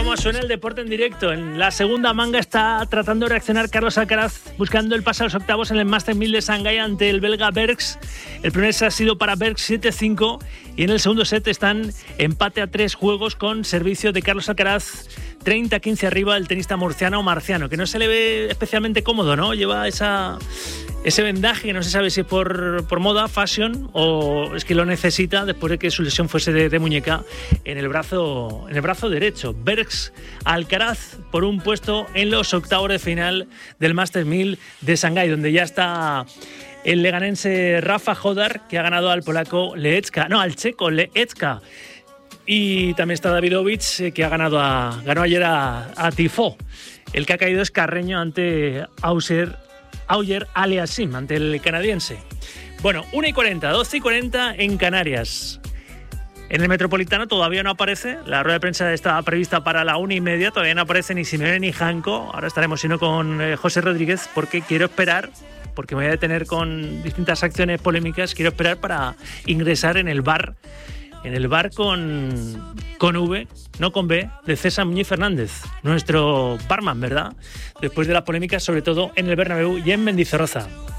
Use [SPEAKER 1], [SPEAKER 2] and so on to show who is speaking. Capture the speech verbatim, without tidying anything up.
[SPEAKER 1] cómo suena el deporte en directo. En la segunda manga está tratando de reaccionar Carlos Alcaraz, buscando el pase a los octavos en el Masters mil de Shanghái ante el belga Bergs. El primer set ha sido para Bergs siete cinco y en el segundo set están empate a tres juegos con servicio de Carlos Alcaraz, treinta quince arriba el tenista murciano Marciano, que no se le ve especialmente cómodo, ¿no? Lleva esa... ese vendaje que no se sabe si es por, por moda, fashion, o es que lo necesita después de que su lesión fuese de, de muñeca en el brazo en el brazo derecho. Bergs Alcaraz por un puesto en los octavos de final del Masters mil de Shanghái, donde ya está el leganense Rafa Hodar, que ha ganado al polaco Leecka, no, al checo Leecka. Y también está Davidovich, que ha ganado a, ganó ayer a, a Tifó. El que ha caído es Carreño ante Auser Auger Aliassime, ante el canadiense. Bueno, una y cuarenta, doce y cuarenta en Canarias. En el Metropolitano todavía no aparece. La rueda de prensa estaba prevista para la una y media. Todavía no aparece ni Simeone ni Janko. Ahora estaremos sino con eh, José Rodríguez, porque quiero esperar, porque me voy a detener con distintas acciones polémicas. Quiero esperar para ingresar en el bar. En el bar con, con V, no con B, de César Muñiz Fernández, nuestro barman, ¿verdad? Después de las polémicas, sobre todo en el Bernabéu y en Mendizorroza.